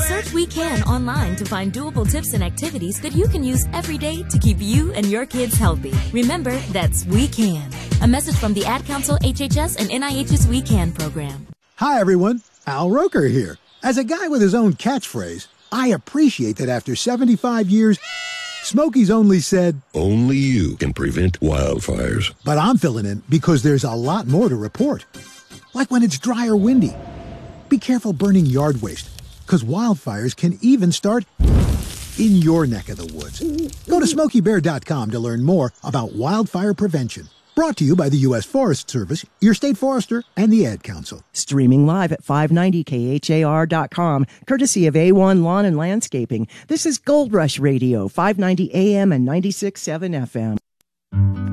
Search We Can online to find doable tips and activities that you can use every day to keep you and your kids healthy. Remember, that's We Can. A message from the Ad Council, HHS, and NIH's We Can program. Hi, everyone. Al Roker here. As a guy with his own catchphrase, I appreciate that after 75 years, Smokey's only said, "Only you can prevent wildfires." But I'm filling in because there's a lot more to report. Like when it's dry or windy. Be careful burning yard waste, because wildfires can even start in your neck of the woods. Go to SmokeyBear.com to learn more about wildfire prevention. Brought to you by the U.S. Forest Service, your state forester, and the Ad Council. Streaming live at 590KHAR.com, courtesy of A1 Lawn and Landscaping. This is Gold Rush Radio, 590 AM and 96.7 FM.